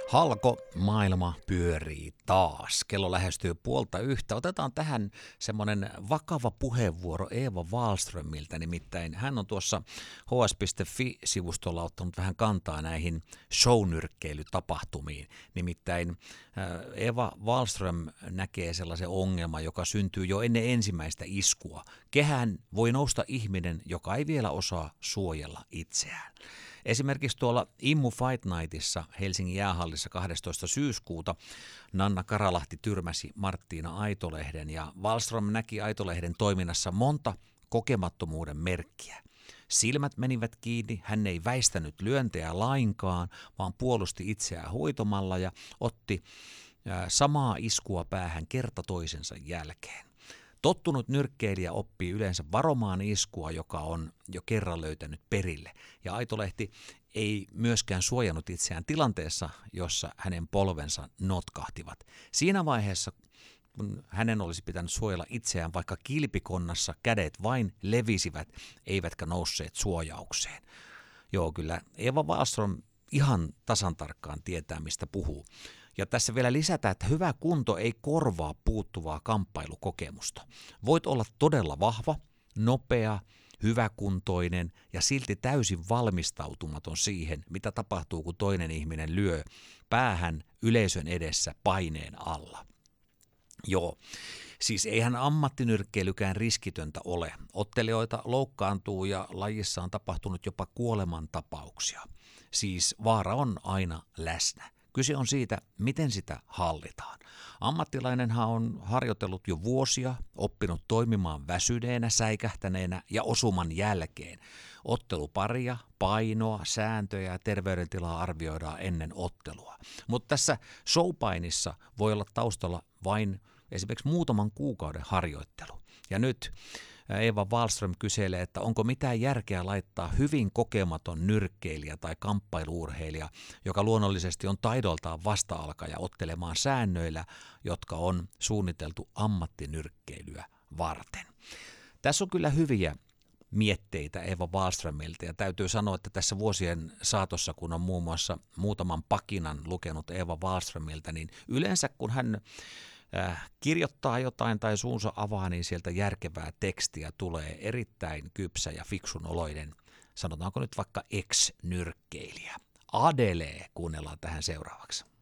Halko maailma pyörii taas. Kello lähestyy 12:30. Otetaan tähän semmoinen vakava puheenvuoro Eeva Wahlströmiltä, nimittäin hän on tuossa hs.fi-sivustolla ottanut vähän kantaa näihin shownyrkkeilytapahtumiin. Nimittäin Eeva Wahlström näkee sellaisen ongelman, joka syntyy jo ennen ensimmäistä iskua. Kehään voi nousta ihminen, joka ei vielä osaa suojella itseään. Esimerkiksi tuolla Immu Fight Nightissa Helsingin jäähallissa 12. syyskuuta Nanna Karalahti tyrmäsi Marttiina Aitolehden ja Wahlström näki Aitolehden toiminnassa monta kokemattomuuden merkkiä. Silmät menivät kiinni, hän ei väistänyt lyöntejä lainkaan, vaan puolusti itseään hoitomalla ja otti samaa iskua päähän kerta toisensa jälkeen. Tottunut nyrkkeilijä oppii yleensä varomaan iskua, joka on jo kerran löytänyt perille. Ja Aitolehti ei myöskään suojannut itseään tilanteessa, jossa hänen polvensa notkahtivat. Siinä vaiheessa, kun hänen olisi pitänyt suojella itseään, vaikka kilpikonnassa kädet vain levisivät, eivätkä nousseet suojaukseen. Joo, kyllä Eeva Wahlström ihan tasan tarkkaan tietää, mistä puhuu. Ja tässä vielä lisätään, että hyvä kunto ei korvaa puuttuvaa kamppailukokemusta. Voit olla todella vahva, nopea, hyväkuntoinen ja silti täysin valmistautumaton siihen, mitä tapahtuu, kun toinen ihminen lyö päähän yleisön edessä paineen alla. Joo, siis eihän ammattinyrkkeilykään riskitöntä ole. Ottelijoita loukkaantuu ja lajissa on tapahtunut jopa kuolemantapauksia. Siis vaara on aina läsnä. Kyse on siitä, miten sitä hallitaan. Ammattilainenhan on harjoitellut jo vuosia, oppinut toimimaan väsyneenä, säikähtäneenä ja osuman jälkeen. Otteluparia, painoa, sääntöjä ja terveydentilaa arvioidaan ennen ottelua. Mutta tässä showpainissa voi olla taustalla vain esimerkiksi muutaman kuukauden harjoittelu. Ja nyt Eeva Wahlström kyselee, että onko mitään järkeä laittaa hyvin kokematon nyrkkeilijä tai kamppailuurheilija, joka luonnollisesti on taidoltaan vasta-alkaja ottelemaan säännöillä, jotka on suunniteltu ammattinyrkkeilyä varten. Tässä on kyllä hyviä mietteitä Eeva Wahlströmiltä ja täytyy sanoa, että tässä vuosien saatossa, kun on muun muassa muutaman pakinan lukenut Eeva Wahlströmiltä, niin yleensä kun hän kirjoittaa jotain tai suunsa avaa, niin sieltä järkevää tekstiä tulee erittäin kypsä ja fiksun oloinen, sanotaanko nyt vaikka ex-nyrkkeilijä. Adele kuunnellaan tähän seuraavaksi.